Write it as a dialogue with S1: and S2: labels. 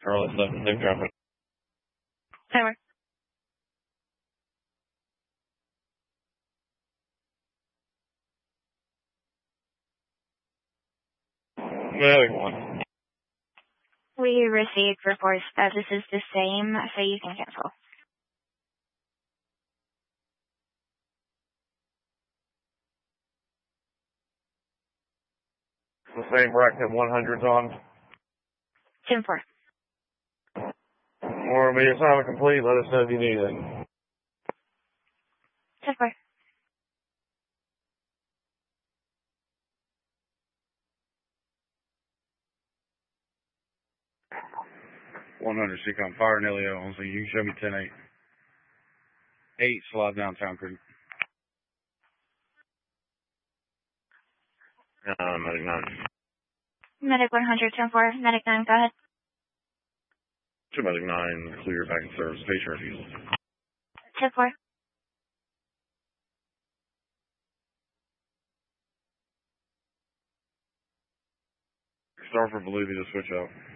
S1: Charlotte 7, they've dropped it.
S2: Timer.
S1: Medic 1.
S2: We received reports that this is the same, so you can cancel.
S1: The same bracket 100's on.
S2: 10-4.
S1: Or be assignment complete, let us know if you need anything.
S2: 10-4.
S1: SEACOM Fire and LEO, so you can show me 10-8. 8 slide downtown crew. Medic 9.
S2: Medic 100, 10-4. Medic 9, go ahead.
S1: Medic 9, clear back in service. Patient refusal.
S2: 10-4.
S1: Star for Bolivia to switch out.